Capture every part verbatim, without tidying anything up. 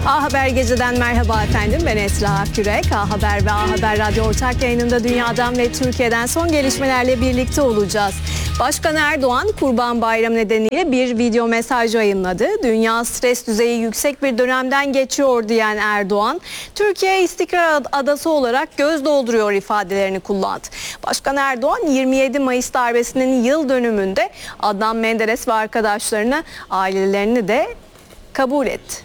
A Haber Gece'den merhaba efendim. Ben Esra Akgürek. A Haber ve A Haber Radyo ortak yayınında dünyadan ve Türkiye'den son gelişmelerle birlikte olacağız. Başkan Erdoğan Kurban Bayramı nedeniyle bir video mesaj yayınladı. Dünya stres düzeyi yüksek bir dönemden geçiyor diyen Erdoğan, Türkiye istikrar adası olarak göz dolduruyor ifadelerini kullandı. Başkan Erdoğan yirmi yedi Mayıs darbesinin yıl dönümünde Adnan Menderes ve arkadaşlarını, ailelerini de kabul etti.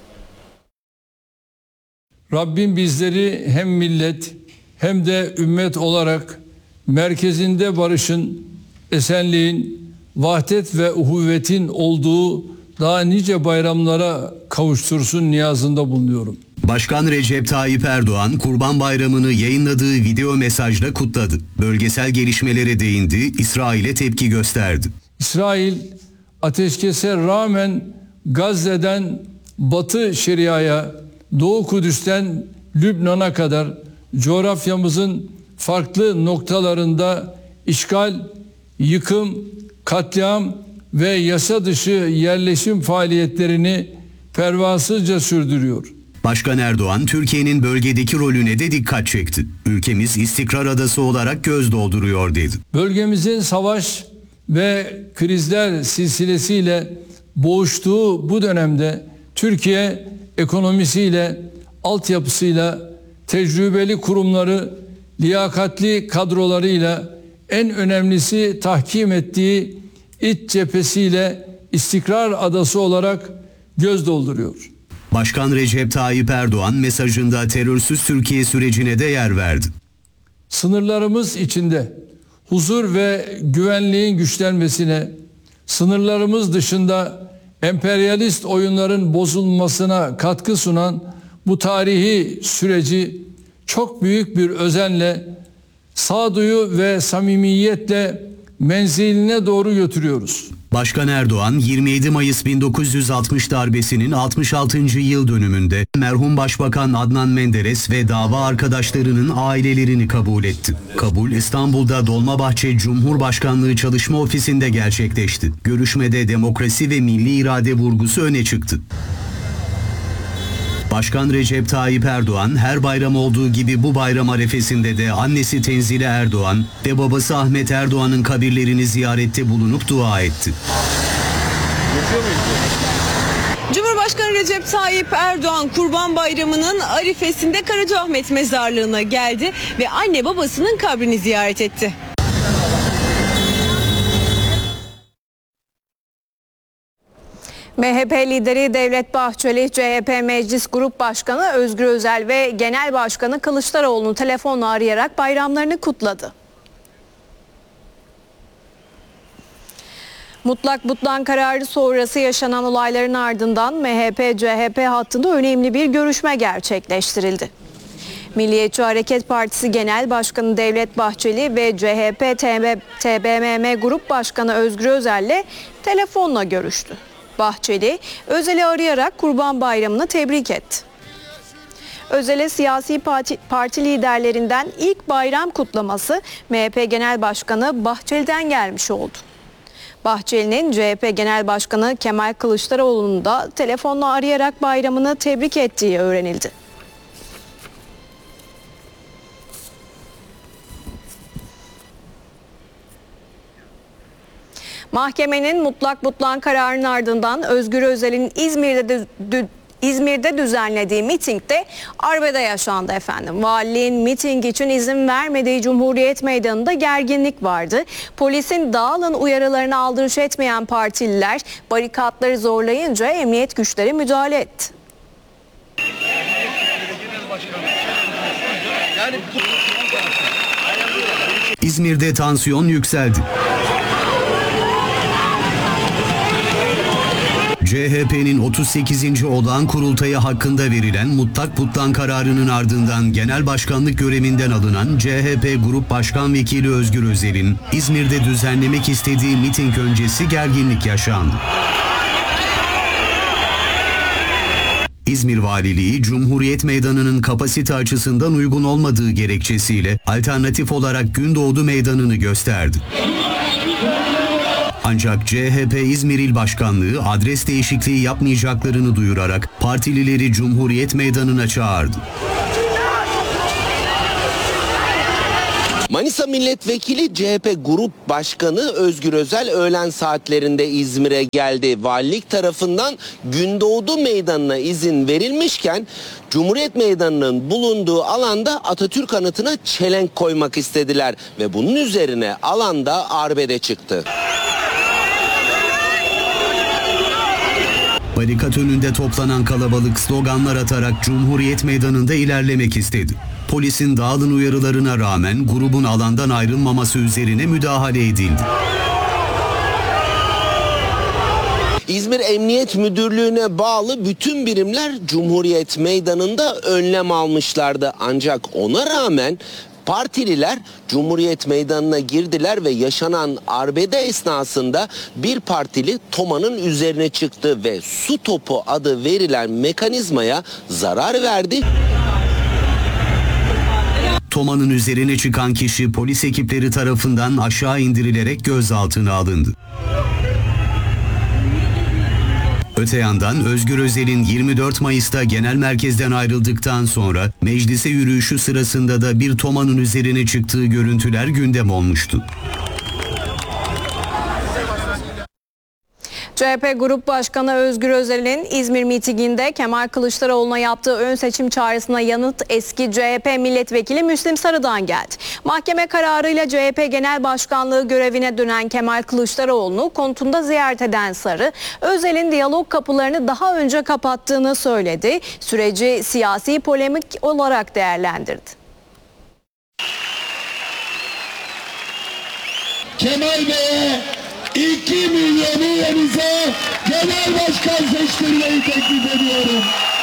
Rabbim bizleri hem millet hem de ümmet olarak merkezinde barışın, esenliğin, vahdet ve uhuvvetin olduğu daha nice bayramlara kavuştursun niyazında bulunuyorum. Başkan Recep Tayyip Erdoğan Kurban Bayramı'nı yayınladığı video mesajla kutladı. Bölgesel gelişmelere değindi, İsrail'e tepki gösterdi. İsrail ateşkese rağmen Gazze'den Batı Şeria'ya, Doğu Kudüs'ten Lübnan'a kadar coğrafyamızın farklı noktalarında işgal, yıkım, katliam ve yasa dışı yerleşim faaliyetlerini pervasızca sürdürüyor. Başkan Erdoğan Türkiye'nin bölgedeki rolüne de dikkat çekti. Ülkemiz istikrar adası olarak göz dolduruyor dedi. Bölgemizin savaş ve krizler silsilesiyle boğuştuğu bu dönemde Türkiye ekonomisiyle, altyapısıyla, tecrübeli kurumları, liyakatli kadrolarıyla, en önemlisi tahkim ettiği iç cephesiyle istikrar adası olarak göz dolduruyor. Başkan Recep Tayyip Erdoğan mesajında terörsüz Türkiye sürecine de yer verdi. Sınırlarımız içinde huzur ve güvenliğin güçlenmesine, sınırlarımız dışında emperyalist oyunların bozulmasına katkı sunan bu tarihi süreci çok büyük bir özenle, sağduyu ve samimiyetle menziline doğru götürüyoruz. Başkan Erdoğan yirmi yedi Mayıs bin dokuz yüz altmış darbesinin altmış altıncı yıl dönümünde merhum Başbakan Adnan Menderes ve dava arkadaşlarının ailelerini kabul etti. Kabul İstanbul'da Dolmabahçe Cumhurbaşkanlığı Çalışma Ofisi'nde gerçekleşti. Görüşmede demokrasi ve milli irade vurgusu öne çıktı. Başkan Recep Tayyip Erdoğan her bayram olduğu gibi bu bayram arefesinde de annesi Tenzile Erdoğan ve babası Ahmet Erdoğan'ın kabirlerini ziyarette bulunup dua etti. Cumhurbaşkanı Recep Tayyip Erdoğan Kurban Bayramı'nın arifesinde Karacaahmet Mezarlığı'na geldi ve anne babasının kabrini ziyaret etti. M H P lideri Devlet Bahçeli, C H P Meclis Grup Başkanı Özgür Özel ve Genel Başkanı Kılıçdaroğlu'nu telefonla arayarak bayramlarını kutladı. Mutlak butlan kararı sonrası yaşanan olayların ardından M H P C H P hattında önemli bir görüşme gerçekleştirildi. Milliyetçi Hareket Partisi Genel Başkanı Devlet Bahçeli ve C H P T B M M Grup Başkanı Özgür Özel ile telefonla görüştü. Bahçeli, Özel'i arayarak Kurban Bayramı'nı tebrik etti. Özel'e siyasi parti, parti liderlerinden ilk bayram kutlaması M H P Genel Başkanı Bahçeli'den gelmiş oldu. Bahçeli'nin C H P Genel Başkanı Kemal Kılıçdaroğlu'nu da telefonla arayarak bayramını tebrik ettiği öğrenildi. Mahkemenin mutlak butlan kararının ardından Özgür Özel'in İzmir'de de, dü, İzmir'de düzenlediği mitingde arbede yaşandı efendim. Valiliğin miting için izin vermediği Cumhuriyet Meydanı'nda gerginlik vardı. Polisin dağılın uyarılarına aldırış etmeyen partililer barikatları zorlayınca emniyet güçleri müdahale etti. İzmir'de tansiyon yükseldi. C H P'nin otuz sekizinci olağan kurultayı hakkında verilen mutlak butlan kararının ardından genel başkanlık görevinden alınan C H P Grup Başkan Vekili Özgür Özel'in İzmir'de düzenlemek istediği miting öncesi gerginlik yaşandı. İzmir Valiliği, Cumhuriyet Meydanı'nın kapasite açısından uygun olmadığı gerekçesiyle alternatif olarak Gündoğdu Meydanı'nı gösterdi. Ancak C H P İzmir İl Başkanlığı adres değişikliği yapmayacaklarını duyurarak partilileri Cumhuriyet Meydanı'na çağırdı. Manisa Milletvekili C H P Grup Başkanı Özgür Özel öğlen saatlerinde İzmir'e geldi. Valilik tarafından Gündoğdu Meydanı'na izin verilmişken Cumhuriyet Meydanı'nın bulunduğu alanda Atatürk anıtına çelenk koymak istediler ve bunun üzerine alanda arbede çıktı. Barikat önünde toplanan kalabalık sloganlar atarak Cumhuriyet Meydanı'nda ilerlemek istedi. Polisin dağılın uyarılarına rağmen grubun alandan ayrılmaması üzerine müdahale edildi. İzmir Emniyet Müdürlüğü'ne bağlı bütün birimler Cumhuriyet Meydanı'nda önlem almışlardı. Ancak ona rağmen partililer Cumhuriyet Meydanı'na girdiler ve yaşanan arbede esnasında bir partili Toma'nın üzerine çıktı ve su topu adı verilen mekanizmaya zarar verdi. Toma'nın üzerine çıkan kişi polis ekipleri tarafından aşağı indirilerek gözaltına alındı. Öte yandan Özgür Özel'in yirmi dört Mayıs'ta genel merkezden ayrıldıktan sonra meclise yürüyüşü sırasında da bir Toma'nın üzerine çıktığı görüntüler gündem olmuştu. C H P Grup Başkanı Özgür Özel'in İzmir mitinginde Kemal Kılıçdaroğlu'na yaptığı ön seçim çağrısına yanıt eski C H P milletvekili Müslim Sarı'dan geldi. Mahkeme kararıyla C H P Genel Başkanlığı görevine dönen Kemal Kılıçdaroğlu'nu konutunda ziyaret eden Sarı, Özel'in diyalog kapılarını daha önce kapattığını söyledi. Süreci siyasi polemik olarak değerlendirdi. Kemal Bey'e iki milyonu yerinize genel başkan seçtirmeyi teklif ediyorum.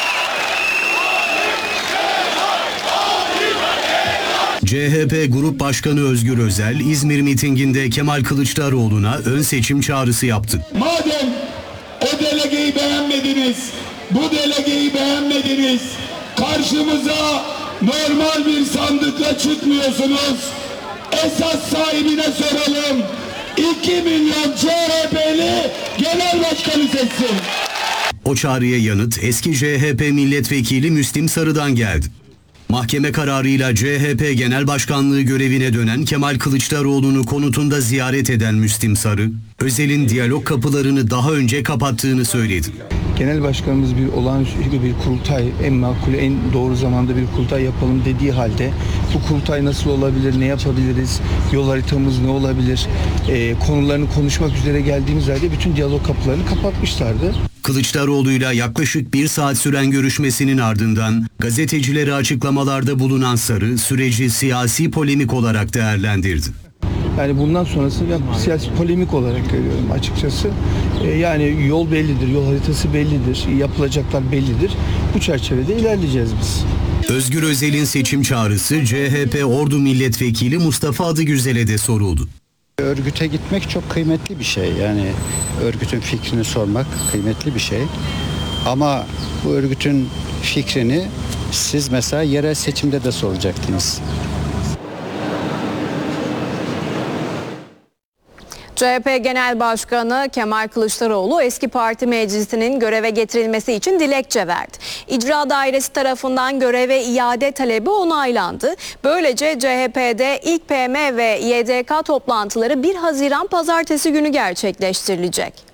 C H P Grup Başkanı Özgür Özel, İzmir mitinginde Kemal Kılıçdaroğlu'na ön seçim çağrısı yaptı. Madem o delegeyi beğenmediniz, bu delegeyi beğenmediniz, karşımıza normal bir sandıkla çıkmıyorsunuz. Esas sahibine soralım. iki milyon C H P'li genel başkanı seçsin. O çağrıya yanıt eski C H P milletvekili Müslim Sarı'dan geldi. Mahkeme kararıyla C H P Genel Başkanlığı görevine dönen Kemal Kılıçdaroğlu'nu konutunda ziyaret eden Müslim Sarı, Özel'in diyalog kapılarını daha önce kapattığını söyledi. Genel başkanımız bir olağanüstü bir kurultay, en makul, en doğru zamanda bir kurultay yapalım dediği halde bu kurultay nasıl olabilir, ne yapabiliriz, yol haritamız ne olabilir, e, konularını konuşmak üzere geldiğimiz halde bütün diyalog kapılarını kapatmışlardı. Kılıçdaroğlu'yla yaklaşık bir saat süren görüşmesinin ardından gazetecilere açıklamalarda bulunan Sarı süreci siyasi polemik olarak değerlendirdi. Yani bundan sonrasını ben siyasi polemik olarak görüyorum açıkçası. Ee, yani yol bellidir, yol haritası bellidir, yapılacaklar bellidir. Bu çerçevede ilerleyeceğiz biz. Özgür Özel'in seçim çağrısı C H P Ordu Milletvekili Mustafa Adıgüzel'e de soruldu. Örgüte gitmek çok kıymetli bir şey. Yani örgütün fikrini sormak kıymetli bir şey. Ama bu örgütün fikrini siz mesela yerel seçimde de soracaktınız. C H P Genel Başkanı Kemal Kılıçdaroğlu eski parti meclisinin göreve getirilmesi için dilekçe verdi. İcra Dairesi tarafından göreve iade talebi onaylandı. Böylece C H P'de ilk P M ve Y D K toplantıları bir Haziran Pazartesi günü gerçekleştirilecek.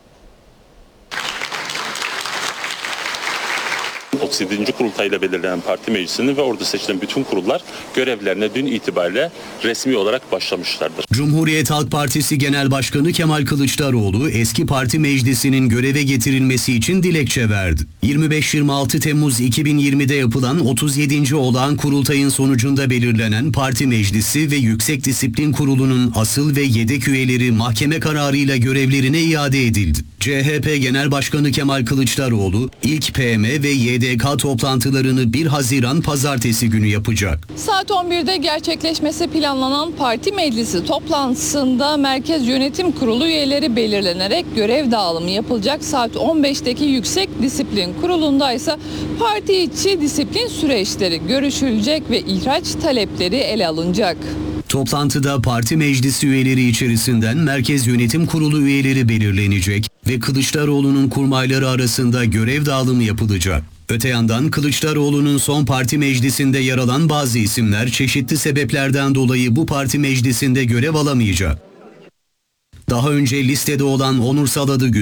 otuz yedinci kurultayla belirlenen parti meclisinin ve orada seçilen bütün kurullar görevlerine dün itibariyle resmi olarak başlamışlardır. Cumhuriyet Halk Partisi Genel Başkanı Kemal Kılıçdaroğlu eski parti meclisinin göreve getirilmesi için dilekçe verdi. yirmi beş yirmi altı Temmuz iki bin yirmide yapılan otuz yedinci olağan kurultayın sonucunda belirlenen parti meclisi ve Yüksek Disiplin Kurulu'nun asıl ve yedek üyeleri mahkeme kararıyla görevlerine iade edildi. C H P Genel Başkanı Kemal Kılıçdaroğlu ilk P M ve Y D K toplantılarını bir Haziran Pazartesi günü yapacak. Saat on birde gerçekleşmesi planlanan parti meclisi toplantısında Merkez Yönetim Kurulu üyeleri belirlenerek görev dağılımı yapılacak. Saat on beşteki Yüksek Disiplin Kurulu'nda ise parti içi disiplin süreçleri görüşülecek ve ihraç talepleri ele alınacak. Toplantıda parti meclisi üyeleri içerisinden Merkez Yönetim Kurulu üyeleri belirlenecek ve Kılıçdaroğlu'nun kurmayları arasında görev dağılımı yapılacak. Öte yandan Kılıçdaroğlu'nun son parti meclisinde yer alan bazı isimler çeşitli sebeplerden dolayı bu parti meclisinde görev alamayacak. Daha önce listede olan Onur Saladığ